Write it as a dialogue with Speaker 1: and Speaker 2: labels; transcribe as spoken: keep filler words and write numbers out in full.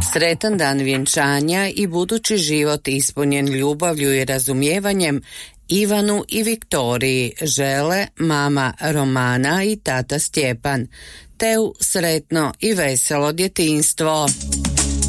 Speaker 1: Sretan dan vjenčanja i budući život ispunjen ljubavlju i razumijevanjem Ivanu i Viktoriji žele mama Romana i tata Stjepan. Te u sretno i veselo djetinjstvo.